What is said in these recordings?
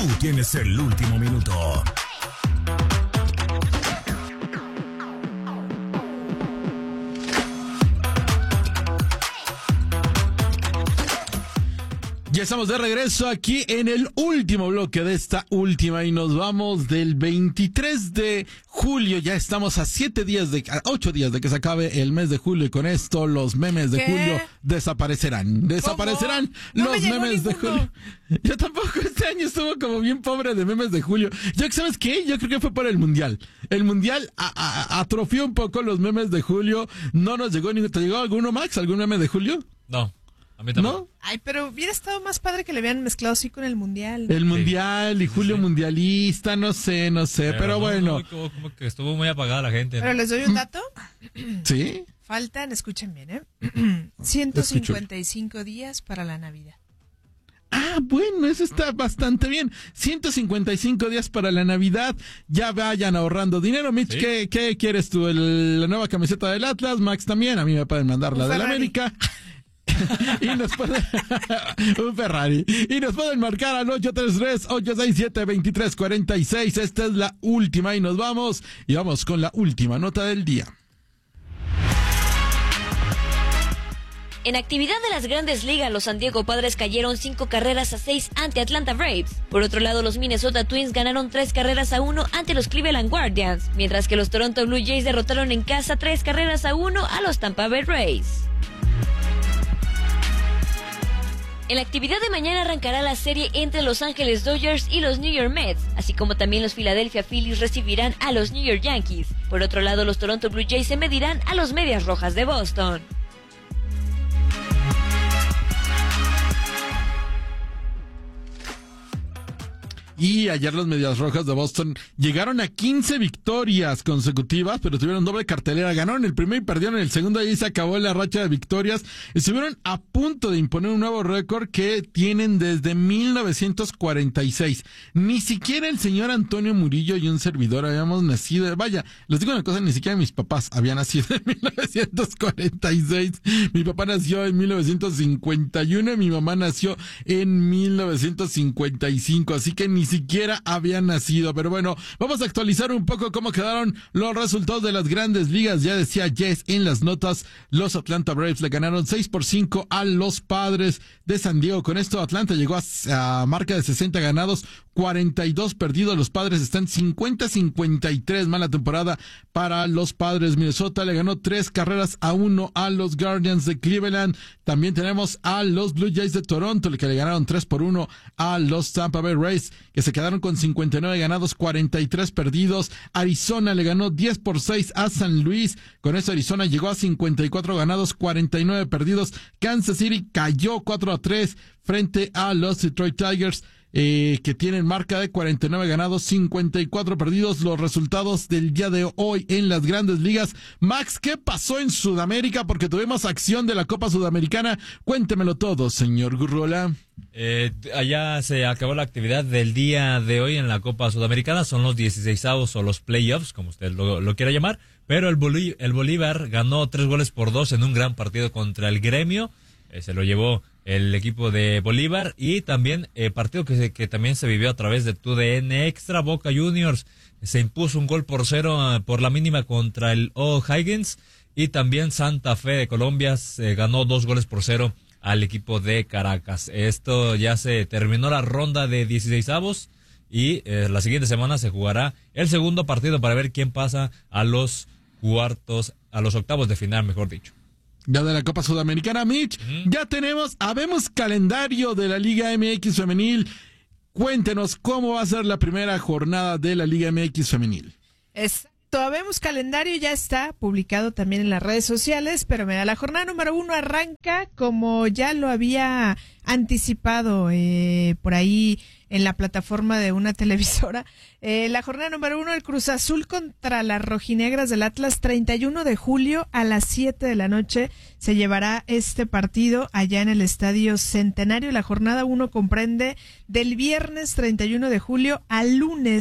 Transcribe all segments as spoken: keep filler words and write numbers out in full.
tienes el último minuto. Ya estamos de regreso aquí en el último bloque de esta última y nos vamos del veintitrés de julio. Ya estamos a siete días de, a ocho días de que se acabe el mes de julio y con esto los memes de ¿Qué? julio desaparecerán. Desaparecerán No los me llegó memes de ninguno. julio. Yo tampoco, este año estuvo como bien pobre de memes de julio. Yo, ¿sabes qué? Yo creo que fue por el mundial. El mundial a, a, atrofió un poco los memes de julio. No nos llegó ninguno. ¿Te llegó alguno, Max? ¿Algún meme de julio? No. A mí tampoco. ¿No? Ay, pero hubiera estado más padre que le hubieran mezclado así con el mundial. El mundial y Julio mundialista, no sé, no sé, pero, pero no, bueno. No, como, como que estuvo muy apagada la gente. Pero les doy un dato. ¿Sí? Faltan, escuchen bien, ¿eh? ciento cincuenta y cinco días para la Navidad. Ah, bueno, eso está bastante bien. ciento cincuenta y cinco días para la Navidad. Ya vayan ahorrando dinero. Mitch, ¿sí? ¿qué, ¿qué quieres tú? ¿El, la nueva camiseta del Atlas? Max también. A mí me pueden mandar la del América. y nos pueden un Ferrari y nos pueden marcar al ocho tres tres, ocho seis siete, dos tres cuatro seis. Esta es la última y nos vamos y vamos con la última nota del día. En actividad de las Grandes Ligas, los San Diego Padres cayeron cinco carreras a seis ante Atlanta Braves. Por otro lado, los Minnesota Twins ganaron tres carreras a uno ante los Cleveland Guardians, mientras que los Toronto Blue Jays derrotaron en casa tres carreras a uno a los Tampa Bay Rays. En la actividad de mañana arrancará la serie entre Los Ángeles Dodgers y los New York Mets, así como también los Philadelphia Phillies recibirán a los New York Yankees. Por otro lado, los Toronto Blue Jays se medirán a los Medias Rojas de Boston. Y ayer los Medias Rojas de Boston llegaron a quince victorias consecutivas, pero tuvieron doble cartelera. Ganaron el primero y perdieron el segundo, y ahí se acabó la racha de victorias. Estuvieron a punto de imponer un nuevo récord que tienen desde mil novecientos cuarenta y seis. Ni siquiera el señor Antonio Murillo y un servidor habíamos nacido. Vaya, les digo una cosa, ni siquiera mis papás habían nacido en mil novecientos cuarenta y seis. Mi papá nació en mil novecientos cincuenta y uno y mi mamá nació en mil novecientos cincuenta y cinco. Así que ni siquiera había nacido, pero bueno, vamos a actualizar un poco cómo quedaron los resultados de las Grandes Ligas. Ya decía Jess en las notas, los Atlanta Braves le ganaron seis por cinco a los Padres de San Diego. Con esto Atlanta llegó a, a marca de sesenta ganados, cuarenta y dos perdidos. Los Padres están cincuenta cincuenta y tres, mala temporada para los Padres. Minnesota le ganó tres carreras a uno a los Guardians de Cleveland. También tenemos a los Blue Jays de Toronto, que le ganaron tres por uno a los Tampa Bay Rays, que se quedaron con cincuenta y nueve ganados, cuarenta y tres perdidos. Arizona le ganó diez por seis a San Luis. Con eso Arizona llegó a cincuenta y cuatro ganados, cuarenta y nueve perdidos. Kansas City cayó cuatro a tres frente a los Detroit Tigers, eh, que tienen marca de cuarenta y nueve ganados, cincuenta y cuatro perdidos. Los resultados del día de hoy en las Grandes Ligas. Max, ¿qué pasó en Sudamérica? Porque tuvimos acción de la Copa Sudamericana. Cuéntemelo todo, señor Gurrola. Eh, allá se acabó la actividad del día de hoy en la Copa Sudamericana. Son los dieciseisavos o los playoffs, como usted lo, lo quiera llamar. Pero el, Bolí- el Bolívar ganó tres goles por dos en un gran partido contra el Gremio. Eh, se lo llevó el equipo de Bolívar. Y también eh, partido que, se, que también se vivió a través de tu D N Extra. Boca Juniors se impuso un gol por cero uh, por la mínima contra el O'Higgins. Y también Santa Fe de Colombia se ganó dos goles por cero al equipo de Caracas. Esto ya se terminó la ronda de dieciseisavos y eh, la siguiente semana se jugará el segundo partido para ver quién pasa a los cuartos, a los octavos de final, mejor dicho. Ya de la Copa Sudamericana, Mitch, uh-huh. ya tenemos, habemos calendario de la Liga M X Femenil. Cuéntenos cómo va a ser la primera jornada de la Liga M X Femenil. Es Habemos calendario, ya está publicado también en las redes sociales, pero mira, la jornada número uno arranca como ya lo había anticipado eh, por ahí en la plataforma de una televisora. Eh, la jornada número uno, el Cruz Azul contra las Rojinegras del Atlas, treinta y uno de julio a las siete de la noche se llevará este partido allá en el Estadio Centenario. La jornada uno comprende del viernes treinta y uno de julio al lunes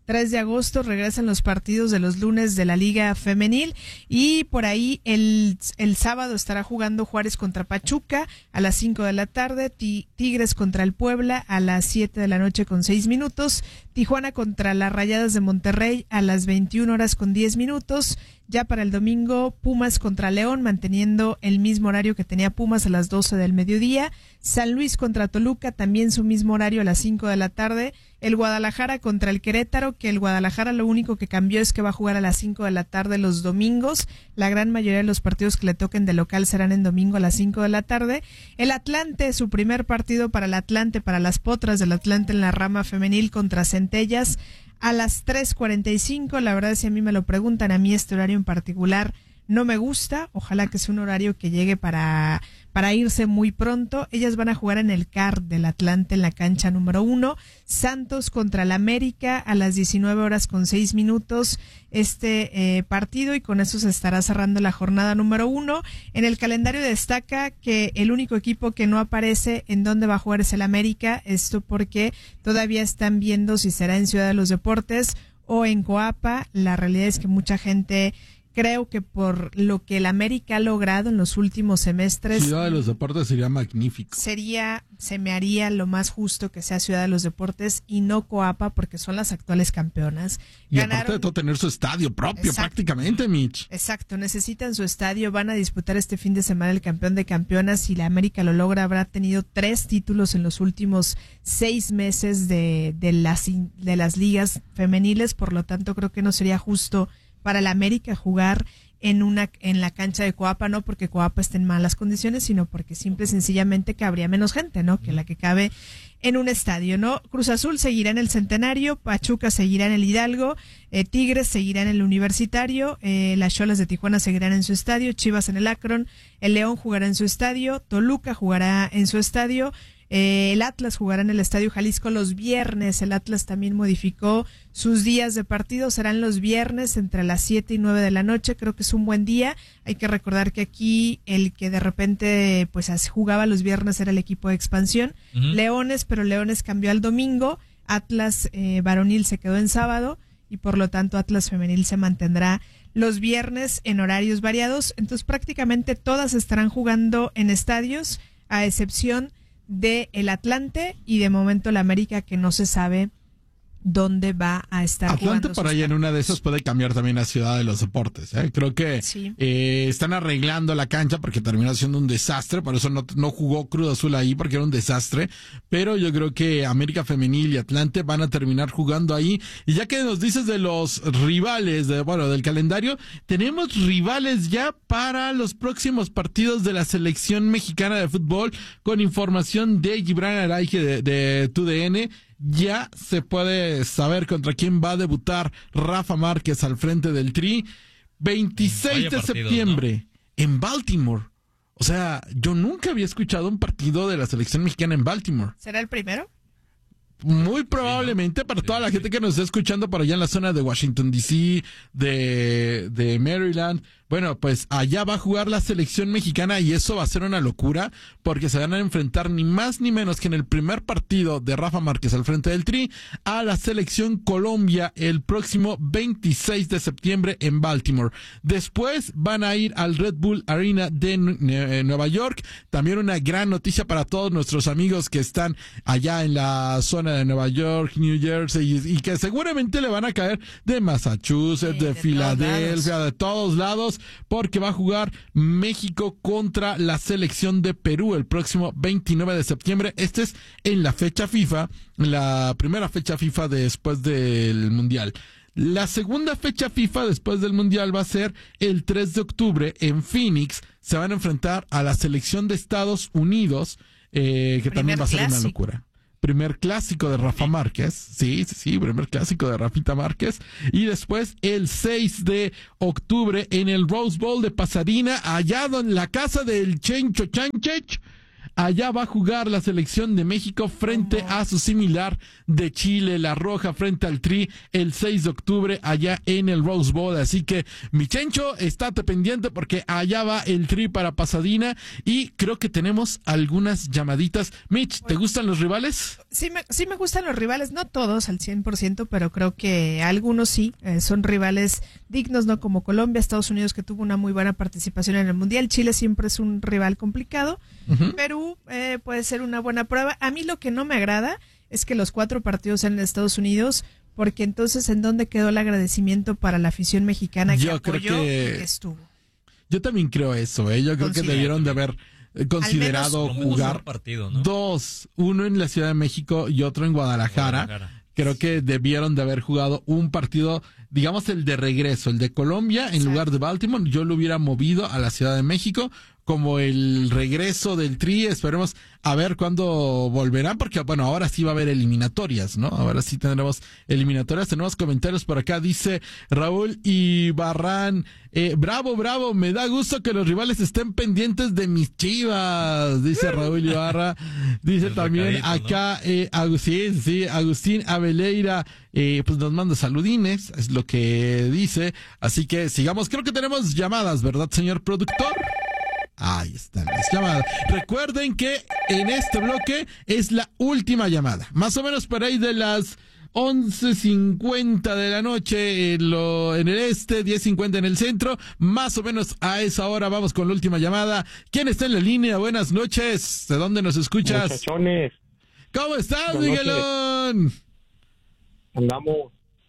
tres de agosto regresan los partidos de los lunes de la Liga Femenil y por ahí el, el sábado estará jugando Juárez contra Pachuca a las cinco de la tarde, Tigres contra el Puebla a las siete de la noche con seis minutos, Tijuana contra las Rayadas de Monterrey a las veintiuna horas con diez minutos. Ya para el domingo, Pumas contra León, manteniendo el mismo horario que tenía Pumas a las doce del mediodía. San Luis contra Toluca, también su mismo horario a las cinco de la tarde. El Guadalajara contra el Querétaro, que el Guadalajara lo único que cambió es que va a jugar a las cinco de la tarde los domingos. La gran mayoría de los partidos que le toquen de local serán en domingo a las cinco de la tarde. El Atlante, su primer partido para el Atlante, para las Potras del Atlante en la rama femenil contra Centellas, a las tres cuarenta y cinco. La verdad, si a mí me lo preguntan, a mí este horario en particular no me gusta. Ojalá que sea un horario que llegue para, para irse muy pronto. Ellas van a jugar en el C A R del Atlante en la cancha número uno. Santos contra el América a las diecinueve horas con seis minutos este eh, partido, y con eso se estará cerrando la jornada número uno. En el calendario destaca que el único equipo que no aparece en dónde va a jugar es el América. Esto porque todavía están viendo si será en Ciudad de los Deportes o en Coapa. La realidad es que mucha gente, creo que por lo que el América ha logrado en los últimos semestres, Ciudad de los Deportes sería magnífico. Sería, se me haría lo más justo que sea Ciudad de los Deportes y no Coapa, porque son las actuales campeonas. Y Ganaron, aparte de todo, tener su estadio propio. Exacto, prácticamente, Mitch. Exacto, necesitan su estadio, van a disputar este fin de semana el campeón de campeonas. Si la América lo logra, habrá tenido tres títulos en los últimos seis meses de, de, las, de las ligas femeniles, por lo tanto creo que no sería justo para la América jugar en una en la cancha de Coapa, no porque Coapa esté en malas condiciones, sino porque simple y sencillamente cabría menos gente, ¿no? Que la que cabe en un estadio, ¿no? Cruz Azul seguirá en el Centenario, Pachuca seguirá en el Hidalgo, eh, Tigres seguirá en el Universitario, eh, las Xolas de Tijuana seguirán en su estadio, Chivas en el Akron, el León jugará en su estadio, Toluca jugará en su estadio. Eh, el Atlas jugará en el Estadio Jalisco los viernes. El Atlas también modificó sus días de partido, serán los viernes entre las siete y nueve de la noche. Creo que es un buen día. Hay que recordar que aquí el que de repente pues jugaba los viernes era el equipo de Expansión, uh-huh. Leones, pero Leones cambió al domingo. Atlas eh, varonil se quedó en sábado y por lo tanto Atlas femenil se mantendrá los viernes en horarios variados. Entonces prácticamente todas estarán jugando en estadios, a excepción de el Atlante y de momento la América, que no se sabe dónde va a estar Atlante jugando. Por ahí en una de esas puede cambiar también a Ciudad de los Deportes, ¿eh? Creo que sí. eh, están arreglando la cancha porque terminó siendo un desastre, por eso no, no jugó Cruz Azul ahí porque era un desastre, pero yo creo que América Femenil y Atlante van a terminar jugando ahí. Y ya que nos dices de los rivales, de bueno, del calendario, tenemos rivales ya para los próximos partidos de la selección mexicana de fútbol, con información de Gibran Araige de, de T U D N. Ya se puede saber contra quién va a debutar Rafa Márquez al frente del Tri. veintiséis de septiembre, ¿no? En Baltimore. O sea, yo nunca había escuchado un partido de la selección mexicana en Baltimore. ¿Será el primero? Muy probablemente, para toda la gente que nos está escuchando por allá en la zona de Washington D C, de, de Maryland. Bueno, pues allá va a jugar la selección mexicana y eso va a ser una locura porque se van a enfrentar ni más ni menos que en el primer partido de Rafa Márquez al frente del Tri a la selección Colombia el próximo veintiséis de septiembre en Baltimore. Después van a ir al Red Bull Arena de Nueva York. También una gran noticia para todos nuestros amigos que están allá en la zona de Nueva York, New Jersey y, y que seguramente le van a caer de Massachusetts, sí, de, de Filadelfia, todos de todos lados, porque va a jugar México contra la selección de Perú el próximo veintinueve de septiembre. Este es en la fecha FIFA, la primera fecha FIFA después del Mundial. La segunda fecha FIFA después del Mundial va a ser el tres de octubre en Phoenix. Se van a enfrentar a la selección de Estados Unidos, eh, que también va a ser clásico. Una locura. Primer clásico de Rafa Márquez, sí, sí, sí, primer clásico de Rafita Márquez, y después el seis de octubre en el Rose Bowl de Pasadena, allá en la casa del Chencho Chanchech, allá va a jugar la selección de México frente a su similar de Chile, la Roja, frente al Tri, el seis de octubre allá en el Rose Bowl. Así que, mi Chencho, estate pendiente porque allá va el Tri para Pasadena y creo que tenemos algunas llamaditas. Mitch, ¿te gustan los rivales? Sí me, sí me gustan los rivales, no todos al cien por ciento, pero creo que algunos sí, eh, son rivales dignos, no como Colombia, Estados Unidos, que tuvo una muy buena participación en el Mundial. Chile siempre es un rival complicado. Uh-huh. Perú eh, puede ser una buena prueba. A mí lo que no me agrada es que los cuatro partidos sean en Estados Unidos, porque entonces ¿en dónde quedó el agradecimiento para la afición mexicana que yo apoyó creo que... y que estuvo? Yo también creo eso, ¿eh? Yo creo que debieron de haber considerado menos, jugar partido, ¿no? dos, uno en la Ciudad de México y otro en Guadalajara. Guadalajara. Creo que debieron de haber jugado un partido, digamos el de regreso, el de Colombia en Exacto. lugar de Baltimore. Yo lo hubiera movido a la Ciudad de México como el regreso del Tri. Esperemos a ver cuándo volverán, porque bueno, ahora sí va a haber eliminatorias, ¿no? Ahora sí tendremos eliminatorias. Tenemos comentarios por acá, dice Raúl Ibarrán, eh, bravo, bravo, me da gusto que los rivales estén pendientes de mis Chivas, dice Raúl Ibarra. Dice el también acá, ¿no? eh, Agustín, sí, Agustín Abeleira, eh, pues nos manda saludines, es lo que dice. Así que sigamos, creo que tenemos llamadas, ¿verdad, señor productor? Ahí están las llamadas. Recuerden que en este bloque es la última llamada. Más o menos por ahí de las once cincuenta de la noche en, lo, en el este, diez cincuenta en el centro. Más o menos a esa hora vamos con la última llamada. ¿Quién está en la línea? Buenas noches. ¿De dónde nos escuchas? Muchachones. ¿Cómo estás, Buenas Miguelón? Noches. Andamos.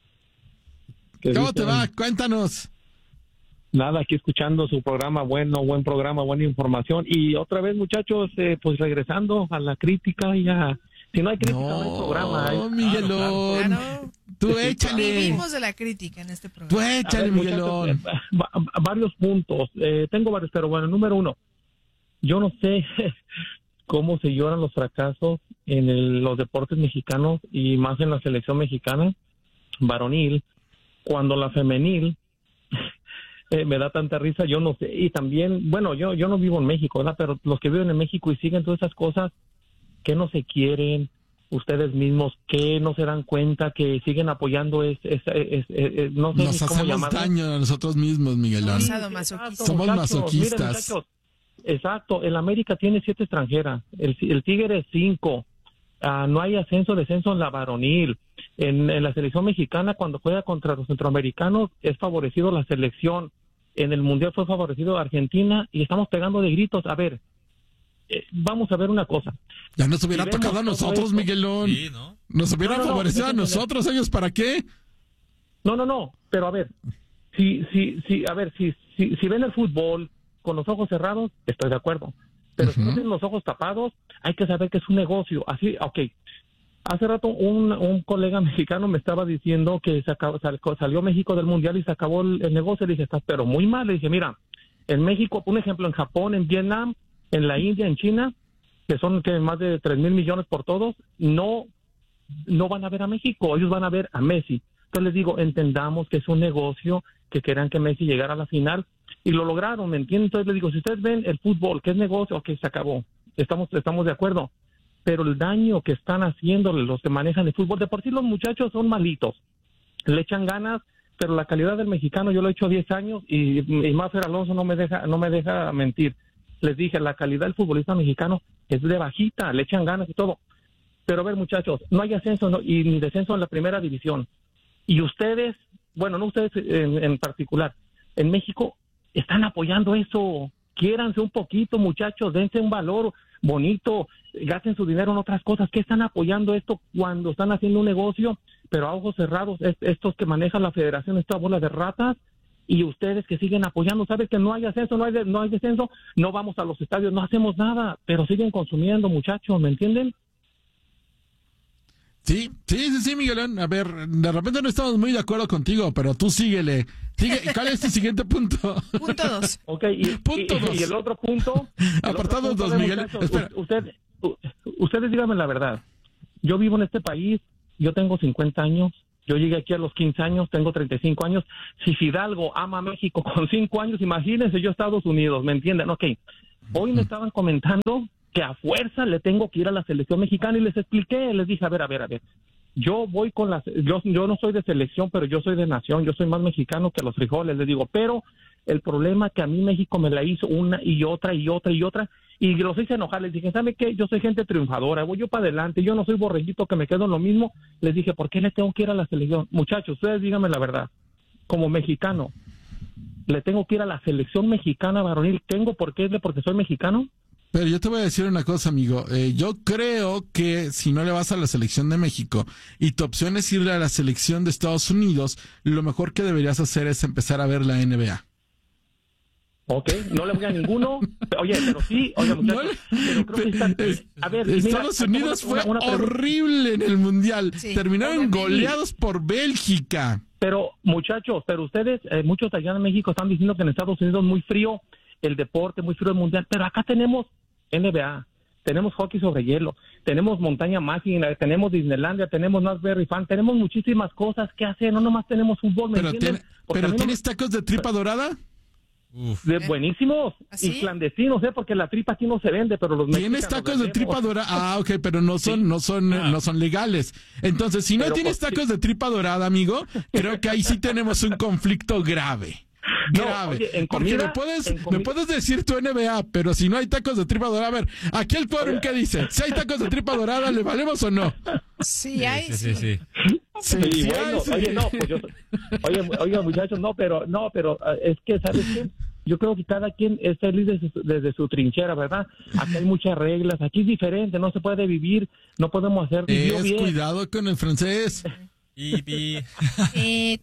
¿Cómo te va? Cuéntanos. Nada, aquí escuchando su programa, bueno, buen programa, buena información. Y otra vez, muchachos, eh, pues regresando a la crítica y a... Si no hay crítica, no, no hay programa. No, ¿eh? Miguelón. Claro. Tú sí, échale. Vivimos de la crítica en este programa. Tú échale, ver, Miguelón. Muchachos, eh, va, va, varios puntos. Eh, tengo varios, pero bueno, número uno. Yo no sé cómo se lloran los fracasos en el, los deportes mexicanos y más en la selección mexicana varonil, cuando la femenil... Eh, me da tanta risa, yo no sé, y también, bueno, yo yo no vivo en México, ¿verdad? Pero los que viven en México y siguen todas esas cosas, que no se quieren ustedes mismos, que no se dan cuenta que siguen apoyando es, es, es, es, es no sé nos ni cómo hacemos llamarlo. daño a nosotros mismos, Miguelón. Sí, somos muchachos, masoquistas. Miren, muchachos, exacto, el América tiene siete extranjeras, el, el Tigre cinco, uh, no hay ascenso, descenso en la varonil. En, en la selección mexicana, cuando juega contra los centroamericanos, es favorecido la selección. En el Mundial fue favorecido Argentina y estamos pegando de gritos. A ver, eh, vamos a ver una cosa. Ya nos hubiera si tocado a nosotros, esto, Miguelón. Sí, ¿no? Nos hubieran no, no, favorecido no, a nosotros, ellos, ¿para qué? No, no, no, pero a ver, si, si, si, a ver, si, si, si ven el fútbol con los ojos cerrados, estoy de acuerdo. Pero uh-huh. si no tienen los ojos tapados, hay que saber que es un negocio. Así, ok. Hace rato un, un colega mexicano me estaba diciendo que se acabó, sal, salió México del Mundial y se acabó el, el negocio. Le dije, estás pero muy mal. Le dije, mira, en México, un ejemplo, en Japón, en Vietnam, en la India, en China, que son que más de tres mil millones por todos, no, no van a ver a México, ellos van a ver a Messi. Entonces les digo, entendamos que es un negocio, que querían que Messi llegara a la final y lo lograron, ¿me entienden? Entonces les digo, si ustedes ven el fútbol, que es negocio, ok, se acabó. Estamos, estamos de acuerdo. Pero el daño que están haciendo los que manejan el fútbol, de por sí los muchachos son malitos, le echan ganas, pero la calidad del mexicano, yo lo he hecho diez años y, y Mafer Alonso no me deja no me deja mentir. Les dije, la calidad del futbolista mexicano es de bajita, le echan ganas y todo. Pero a ver, muchachos, no hay ascenso no, y ni descenso en la primera división. Y ustedes, bueno, no ustedes en, en particular, en México están apoyando eso. Quiéranse un poquito, muchachos, dense un valor bonito, gasten su dinero en otras cosas. ¿Qué están apoyando esto cuando están haciendo un negocio, pero a ojos cerrados? Es, estos que manejan la federación, esta bola de ratas, y ustedes que siguen apoyando, ¿saben que no hay ascenso, no hay, no hay descenso? No vamos a los estadios, no hacemos nada, pero siguen consumiendo, muchachos, ¿me entienden? Sí, sí, sí, sí, Miguelón. A ver, de repente no estamos muy de acuerdo contigo, pero tú síguele. Sigue, ¿cuál es tu siguiente punto? Punto dos. Ok, y, punto y, dos. y el otro punto... Apartado dos, Miguel. Espera. Usted, ustedes díganme la verdad. Yo vivo en este país, yo tengo cincuenta años, yo llegué aquí a los quince años, tengo treinta y cinco años. Si Fidalgo ama a México con cinco años, imagínense yo Estados Unidos, ¿me entienden? Ok, hoy me estaban comentando que a fuerza le tengo que ir a la selección mexicana y les expliqué, les dije, a ver, a ver, a ver, yo voy con las, yo, yo no soy de selección, pero yo soy de nación, yo soy más mexicano que los frijoles, les digo, pero el problema es que a mí México me la hizo una y otra y otra y otra, y los hice enojar, les dije, ¿sabe qué? Yo soy gente triunfadora, voy yo para adelante, yo no soy borreguito que me quedo en lo mismo, les dije, ¿por qué le tengo que ir a la selección? Muchachos, ustedes díganme la verdad, como mexicano, ¿le tengo que ir a la selección mexicana varonil? ¿Tengo por qué? ¿Porque soy mexicano? Pero yo te voy a decir una cosa, amigo. Eh, yo creo que si no le vas a la selección de México y tu opción es irle a la selección de Estados Unidos, lo mejor que deberías hacer es empezar a ver la N B A. Ok, no le voy a ninguno. Oye, pero sí, oye, muchachos, No, pero creo que está, es, a ver, Estados mira, Unidos una, fue una horrible en el Mundial. Sí, Terminaron horrible. goleados por Bélgica. Pero, muchachos, pero ustedes, eh, muchos allá en México están diciendo que en Estados Unidos es muy frío el deporte, muy frío el Mundial, pero acá tenemos N B A, tenemos hockey sobre hielo, tenemos montaña mágica, tenemos Disneylandia, tenemos Raspberry Fan, tenemos muchísimas cosas que hacer, no nomás tenemos fútbol, ¿me Pero, entiendes? tiene- Porque pero a mí no ¿tienes tacos de tripa dorada? Uf. me- de buenísimos ¿Así? y clandestinos, ¿eh? Porque la tripa aquí no se vende, pero los ¿Tienes mexicanos tacos de vendemos. tripa dorada? Ah, ok, pero no son, no son, Ah. no son legales. Entonces, si no Pero, tienes pues, tacos de tripa dorada, amigo, creo que ahí sí tenemos un conflicto grave. No, Grave. oye, en Porque comida- me puedes, en me comida- puedes decir tu N B A, pero si no hay tacos de tripa dorada, a ver, aquí el quórum, ¿qué dice? Si hay tacos de tripa dorada, ¿le valemos o no? Sí, hay. Sí, sí, sí. Sí, Y sí bueno, hay, sí. oye, no, pues yo, oye, oye, muchachos, no, pero, no, pero uh, es que, ¿sabes qué? Yo creo que cada quien es feliz desde su, desde su trinchera, ¿verdad? Aquí hay muchas reglas, aquí es diferente, no se puede vivir, no podemos hacer vivir Es bien. cuidado con el francés. Y, y- Eh,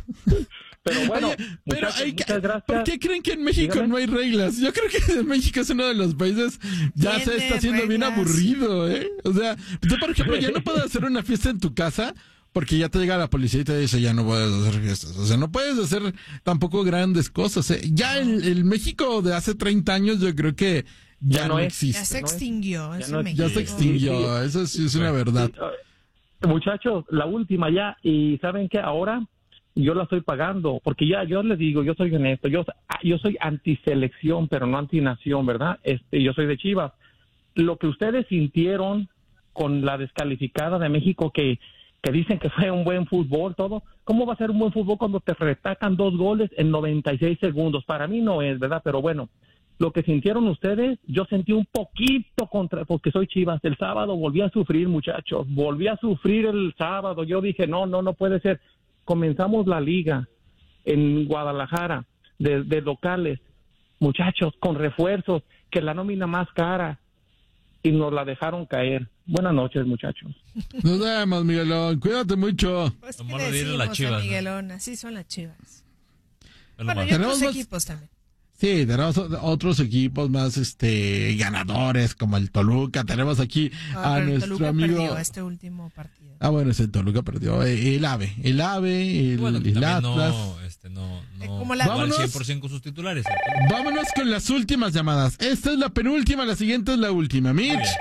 Pero bueno, Oye, pero muchachos, hay que- muchas gracias. ¿por qué creen que en México Dígame. no hay reglas? Yo creo que México es uno de los países ya se Tiene está haciendo bien reglas. aburrido, ¿eh? O sea, tú, por ejemplo, ya no puedes hacer una fiesta en tu casa porque ya te llega la policía y te dice ya no puedes hacer fiestas. O sea, no puedes hacer tampoco grandes cosas, ¿eh? Ya el, el México de hace treinta años yo creo que ya, Ya no, no es. existe. ya se no es- extinguió. ya ese no es- México. Ya se extinguió, eso sí es una verdad. Eh, Muchachos, la última ya, y ¿saben qué? Ahora yo la estoy pagando, porque ya yo les digo, yo soy honesto, yo, yo soy antiselección, pero no antinación, ¿verdad? Este, yo soy de Chivas. Lo que ustedes sintieron con la descalificada de México, que, que dicen que fue un buen fútbol, todo, ¿cómo va a ser un buen fútbol cuando te retacan dos goles en noventa y seis segundos? Para mí no es, ¿verdad? Pero bueno, lo que sintieron ustedes, yo sentí un poquito contra, porque soy Chivas. El sábado volví a sufrir, muchachos, volví a sufrir el sábado. Yo dije, no, no, no puede ser. Comenzamos la liga en Guadalajara, de, de locales, muchachos, con refuerzos, que la nómina más cara, y nos la dejaron caer. Buenas noches, muchachos. Nos vemos, Miguelón. Cuídate mucho. Pues, Lo ¿qué malo le de ir a decimos las Chivas, a ¿no? Miguelón? Así son las Chivas. es lo Bueno, malo. y Tenemos otros más- equipos también. Sí, tenemos o- otros equipos más este ganadores como el Toluca. Tenemos aquí Ah, a pero el nuestro Toluca amigo. perdió este último partido. Ah, bueno, ese Toluca perdió. Eh, El AVE, el AVE, el, Bueno, el también Atlas. no, este, no, Eh, no, como la- no al Vámonos. cien por ciento con sus titulares. ¿eh? Vámonos con las últimas llamadas. Esta es la penúltima, la siguiente es la última. Muy Mitch,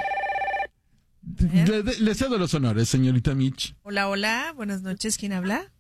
bien. le, le- le cedo los honores, señorita Mitch. Hola, hola, buenas noches. ¿Quién habla?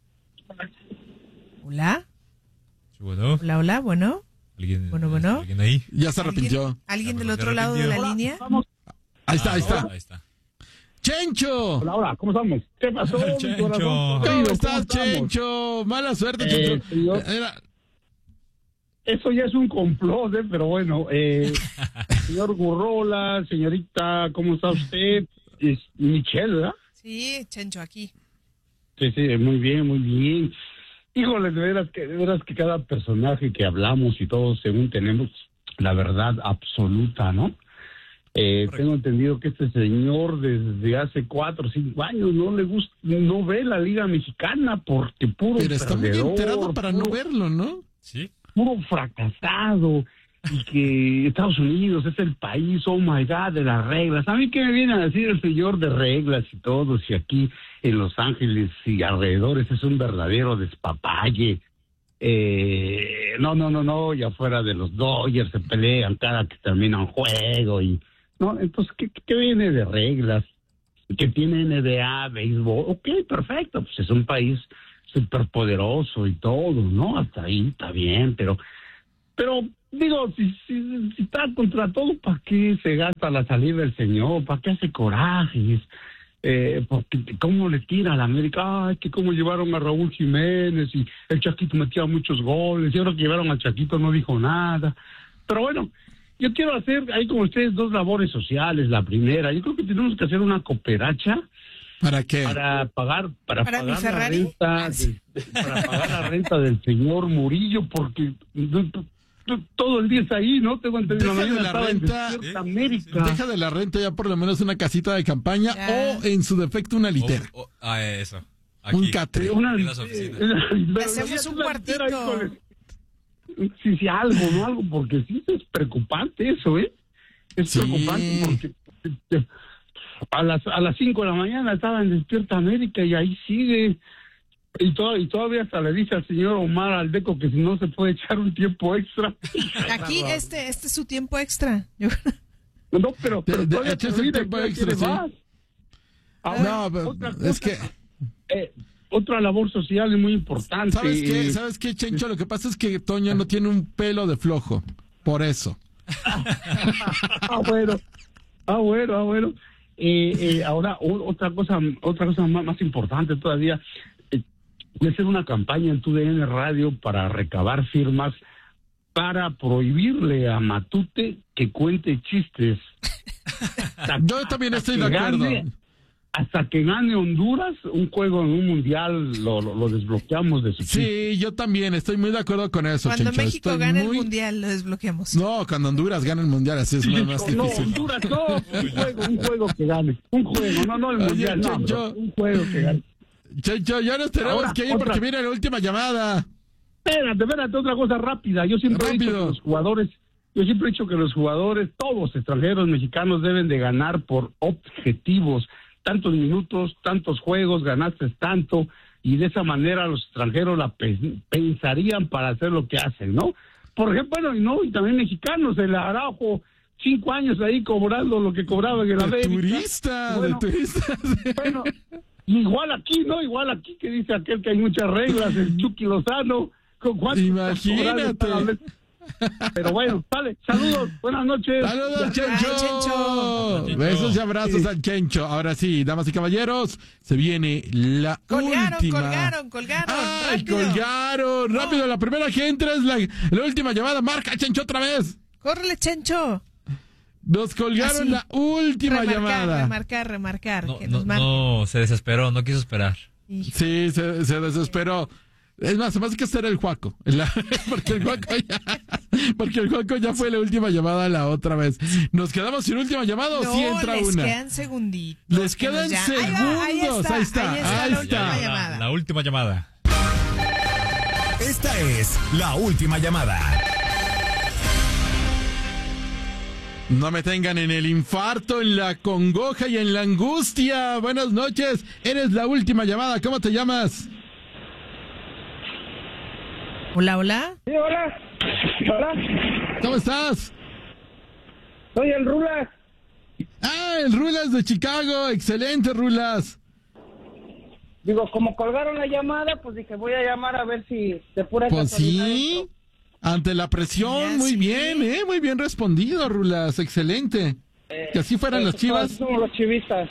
Hola, Sí, bueno, hola, hola, bueno. ¿alguien, Bueno, bueno. ¿alguien ahí? Ya se arrepintió. ¿Alguien, ¿alguien Ya, del pero otro se lado de la arrepintió. línea? Ahí está, ahí Ah, está. Ahí está. ¡Chencho! Hola, hola, ¿cómo estamos? ¿Qué pasó, mi Chencho. corazón? ¿Cómo querido? estás, estamos? Chencho? Mala suerte, Eh, Chencho. señor. Era- Eso ya es un complot, ¿eh? Pero bueno, eh, señor Gurrola, señorita, ¿cómo está usted? Es Michelle, ¿verdad? Sí, Chencho, aquí. Sí, sí, muy bien, muy bien. Híjole, de veras que, de veras que cada personaje que hablamos y todos, según tenemos la verdad absoluta, ¿no? Eh, Correcto. tengo entendido que este señor desde hace cuatro o cinco años no le gusta, no ve la Liga Mexicana porque puro Pero está muy perdedor, enterado para no puro- verlo, ¿no? Sí. puro fracasado y que Estados Unidos es el país, oh my God, de las reglas. ¿A mí qué me viene a decir el señor de reglas y todo? Si aquí en Los Ángeles y alrededores es un verdadero despapalle. Eh, no, no, no, no, y afuera de los Dodgers se pelean cada que termina un juego y... No, entonces, ¿qué, qué viene de reglas? Que tiene N B A, béisbol, ok, perfecto, pues es un país superpoderoso y todo, ¿no? Hasta ahí está bien, pero pero digo, si, si, si está contra todo, ¿para qué se gasta la salida del señor? ¿Para qué hace corajes? Eh, porque cómo le tira a la América, ay, que cómo llevaron a Raúl Jiménez y el Chaquito metía muchos goles, y ahora que llevaron al Chaquito no dijo nada. Pero bueno, yo quiero hacer ahí con ustedes dos labores sociales. La primera, yo creo que tenemos que hacer una cooperacha. ¿Para qué? Para pagar, para, ¿Para pagar mi la Ferrari? renta, Ah, sí. de- para pagar la renta del señor Murillo, porque todo el día está ahí, ¿no? Tengo entendido. Deja de mañana la estaba en renta, Despierta ¿eh? América. Deja de la renta ya por lo menos una casita de campaña Ya. o en su defecto una litera. O- o- ah, eso. Un Aquí. catre. Una- En las oficinas. Pero Hacemos ya un la cuartito. litera, híjole. Sí, sí, algo, ¿no? Algo, porque sí es preocupante eso, ¿eh? Es Sí. preocupante porque eh, a las a las cinco de la mañana estaba en Despierta América y ahí sigue. Y, to- y todavía hasta le dice al señor Omar Aldeco que si no se puede echar un tiempo extra. Aquí este este es su tiempo extra. Yo- No, pero, pero De- de- todavía échese termina, el tiempo ya extra, quiere sí. más. Ahora, No, pero otra es cosa, que, eh, otra labor social es muy importante. ¿sabes qué? eh, ¿Sabes qué, Chencho? Lo que pasa es que Toño no tiene un pelo de flojo. Por eso. Ah, bueno. Ah, bueno, ah, bueno. Eh, eh, ahora, o- otra cosa otra cosa más, más importante todavía. Eh, voy a hacer una campaña en tu D N Radio para recabar firmas para prohibirle a Matute que cuente chistes. Hasta- Yo también estoy de que acuerdo. gane- hasta que gane Honduras un juego en un mundial, lo, lo, lo desbloqueamos de su chiste. Sí, yo también estoy muy de acuerdo con eso, Cuando Chencho. México Estoy gane muy- el mundial lo desbloqueamos. No, cuando Honduras gane el mundial, así es más, más No, difícil. Honduras no, un juego, un juego que gane. Un juego, no, no el Oye, mundial, no, Chencho. un juego que gane. Chencho, ya nos tenemos Ahora, que ir otra. porque viene la última llamada. Espérate, espérate, otra cosa rápida. Yo siempre he dicho Rápido. que los jugadores, yo siempre he dicho que los jugadores, todos extranjeros mexicanos deben de ganar por objetivos. Tantos minutos, tantos juegos, ganaste tanto, y de esa manera los extranjeros la pe- pensarían para hacer lo que hacen, ¿no? Por ejemplo, bueno, y no, y también mexicanos, el Araujo, cinco años ahí cobrando lo que cobraba en el De América. turista, Bueno, de turista. Bueno, igual aquí, ¿no? Igual aquí que dice aquel que hay muchas reglas, el Chucky Lozano, con cuánto Imagínate. está cobrando. Pero bueno, vale, saludos, buenas noches. ¡Saludos, Ya- Chencho! Ay, Chencho. Besos y abrazos al Chencho. Ahora sí, damas y caballeros, se viene la Colgaron, última. colgaron, colgaron. ¡Ay, rápido. colgaron! Rápido, la primera que entra es la, la última llamada. Marca, Chencho, otra vez. Córrele, Chencho. Nos colgaron Así. la última Remarcar, llamada. remarcar, remarcar. No, que no, nos marque. no, se desesperó, no quiso esperar. Hijo. Sí, se, se desesperó. Es más, se me hace que este era el Juaco. La- porque, el Juaco ya, porque el Juaco ya fue la última llamada la otra vez. ¿Nos quedamos sin última llamada o No, sí entra les una? quedan segunditos. Les que nos quedan llaman. Ahí va, ahí segundos. está, Ahí está, ahí está ahí la está. última La- llamada. la última llamada. Esta es la última llamada. No me tengan en el infarto, en la congoja y en la angustia. Buenas noches. Eres la última llamada. ¿Cómo te llamas? Hola, hola. Sí, hola. Hola. ¿Cómo estás? Soy el Rulas. Ah, el Rulas de Chicago. Excelente, Rulas. Digo, como colgaron la llamada, pues dije, voy a llamar a ver si de pura Pues casualidad sí. entro. Ante la presión, Ya, muy sí. bien, ¿eh? Muy bien respondido, Rulas. Excelente. Que así fueran las Pues, chivas. Somos los chivistas.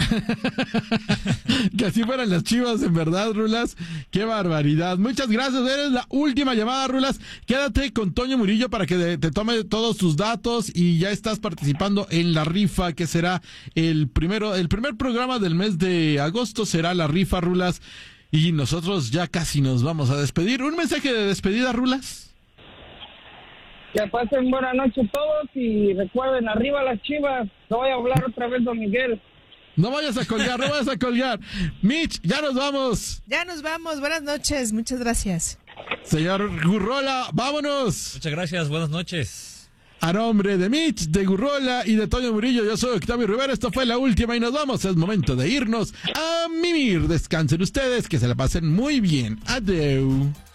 Que así fueran las chivas, en verdad, Rulas. Qué barbaridad. Muchas gracias. Eres la última llamada, Rulas. Quédate con Toño Murillo para que te, te tome todos tus datos y ya estás participando en la rifa, que será el primero, el primer programa del mes de agosto será la rifa, Rulas. Y nosotros ya casi nos vamos a despedir. ¿Un mensaje de despedida, Rulas? Que pasen buena noche todos y recuerden, arriba las chivas. No voy a hablar otra vez, don Miguel. No vayas a colgar, no vayas a colgar. Mitch, ya nos vamos. Ya nos vamos. Buenas noches. Muchas gracias. Señor Gurrola, vámonos. Muchas gracias, buenas noches. A nombre de Mitch, de Gurrola y de Toño Murillo, yo soy Octavio Rivera. Esto fue la última y nos vamos. Es momento de irnos a mimir. Descansen ustedes, que se la pasen muy bien. Adeu.